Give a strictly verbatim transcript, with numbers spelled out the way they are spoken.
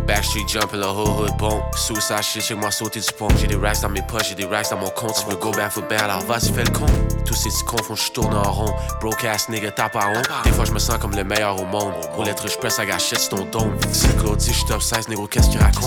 Backstreet jump et le hood hood bon. Suicide shit, check moi sauter du pont. J'ai des racks dans mes poches, j'ai des racks dans mon compte. Tu veux go back for bad, alors vas-y fais le con. Tous ces petits cons font que je tourne en rond. Broke ass nigga tape à honte. Des fois je me sens comme le meilleur au monde. Pour l'être je presse à gâcher sur ton dôme. Si Claudie, je suis top seize, négro, qu'est-ce qu'il raconte?